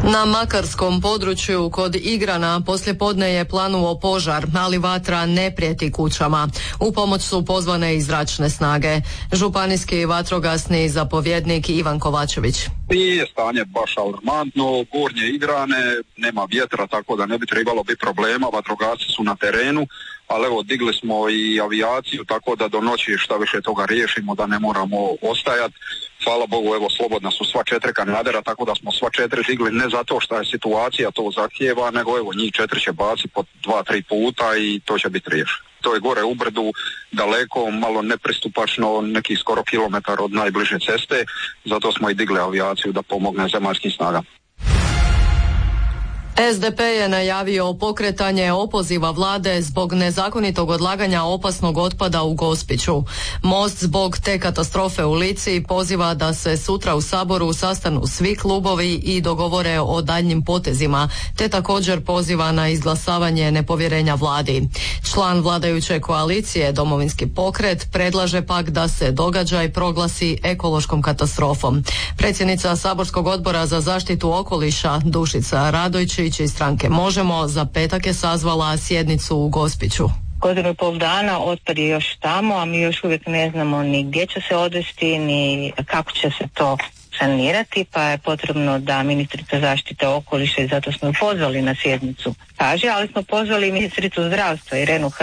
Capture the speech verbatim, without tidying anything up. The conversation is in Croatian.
Na makarskom području kod Igrana poslijepodne je planuo požar, ali vatra ne prijeti kućama. U pomoć su pozvane i zračne snage. Županijski vatrogasni zapovjednik Ivan Kovačević. Nije stanje baš alarmantno, gornje Igrane, nema vjetra, tako da ne bi trebalo biti problema, vatrogasci su na terenu, ali evo digli smo i avijaciju, tako da do noći šta više toga riješimo, da ne moramo ostajati. Hvala Bogu, evo slobodna su sva četiri kanadera, tako da smo sva četiri digli ne zato što je situacija to zahtijeva, nego evo njih četiri će baciti po dva, tri puta i to će biti riješeno. To je gore u brdu, daleko, malo nepristupačno, nekih skoro kilometar od najbliže ceste, zato smo i digli avijaciju da pomogne zemaljskim snagama. S D P je najavio pokretanje opoziva vlade zbog nezakonitog odlaganja opasnog otpada u Gospiću. Most zbog te katastrofe u Lici poziva da se sutra u Saboru sastanu svi klubovi i dogovore o daljnjim potezima, te također poziva na izglasavanje nepovjerenja vladi. Član vladajuće koalicije Domovinski pokret predlaže pak da se događaj proglasi ekološkom katastrofom. Predsjednica Saborskog odbora za zaštitu okoliša Dušica Radojčić iz stranke Možemo za petak je sazvala sjednicu u Gospiću. Godinu i pol dana otpad je još tamo, a mi još uvijek ne znamo ni gdje će se odvesti, ni kako će se to sanirati, pa je potrebno da ministrica zaštite okoliša, i zato smo pozvali na sjednicu, kaže, ali smo pozvali ministricu zdravstva Irenu